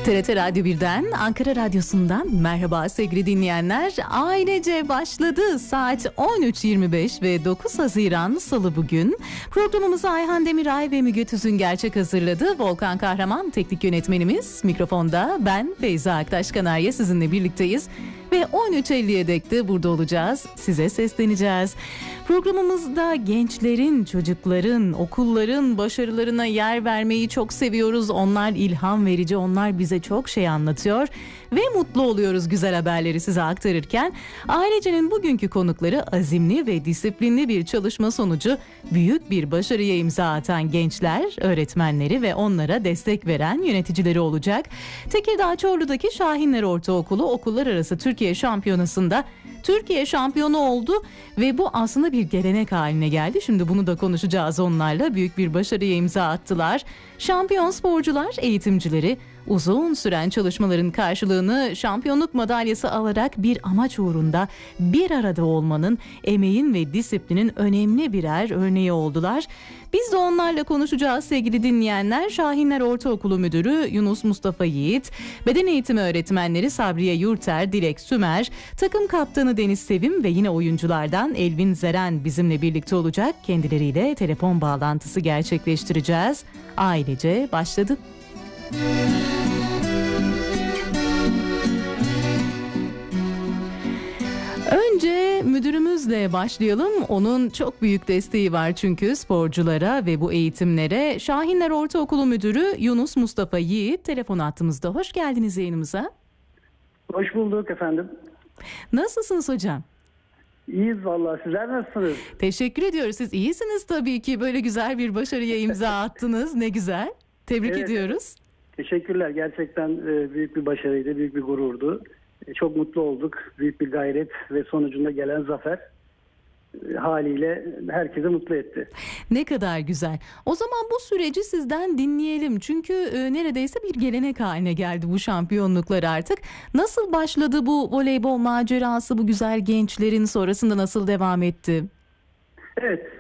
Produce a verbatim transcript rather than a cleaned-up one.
T R T Radyo birden, Ankara Radyosu'ndan merhaba sevgili dinleyenler. Ailece başladı. Saat on üç yirmi beş ve dokuz Haziran Salı bugün. Programımızı Ayhan Demiray ve Müge Tüzün gerçek hazırladı. Volkan Kahraman teknik yönetmenimiz. Mikrofonda ben Feyza Aktaş Kanarya sizinle birlikteyiz. Ve on üç elliye dek de burada olacağız. Size sesleneceğiz. Programımızda gençlerin, çocukların, okulların başarılarına yer vermeyi çok seviyoruz. Onlar ilham verici, onlar bize çok şey anlatıyor. Ve mutlu oluyoruz güzel haberleri size aktarırken. Ailece'nin bugünkü konukları azimli ve disiplinli bir çalışma sonucu büyük bir başarıya imza atan gençler, öğretmenleri ve onlara destek veren yöneticileri olacak. Tekirdağ Çorlu'daki Şahinler Ortaokulu okullar arası Türkiye Şampiyonası'nda Türkiye şampiyonu oldu ve bu aslında bir gelenek haline geldi. Şimdi bunu da konuşacağız onlarla. Büyük bir başarıya imza attılar. Şampiyon sporcular, eğitimcileri uzun süren çalışmaların karşılığını şampiyonluk madalyası alarak bir amaç uğrunda bir arada olmanın, emeğin ve disiplinin önemli birer örneği oldular. Biz de onlarla konuşacağız sevgili dinleyenler. Şahinler Ortaokulu Müdürü Yunus Mustafa Yiğit, beden eğitimi öğretmenleri Sabriye Yurter, Dilek Sümer, takım kaptanı Deniz Sevim ve yine oyunculardan Elvin Zeren bizimle birlikte olacak. Kendileriyle telefon bağlantısı gerçekleştireceğiz. Ailece başladı. Önce müdürümüzle başlayalım. Onun çok büyük desteği var çünkü sporculara ve bu eğitimlere. Şahinler Ortaokulu Müdürü Yunus Mustafa Yiğit telefon hattımızda. Hoş geldiniz yayınımıza. Hoş bulduk efendim. Nasılsınız hocam? İyiyiz vallahi. Sizler nasılsınız? Teşekkür ediyoruz. Siz iyisiniz tabii ki. Böyle güzel bir başarıya imza attınız. Ne güzel. Tebrik Evet, ediyoruz. Teşekkürler. Gerçekten büyük bir başarıydı, büyük bir gururdu. Çok mutlu olduk. Büyük bir gayret ve sonucunda gelen zafer haliyle herkese mutlu etti. Ne kadar güzel. O zaman bu süreci sizden dinleyelim. Çünkü e, neredeyse bir gelenek haline geldi bu şampiyonluklar artık. Nasıl başladı bu voleybol macerası, bu güzel gençlerin sonrasında nasıl devam etti? Evet.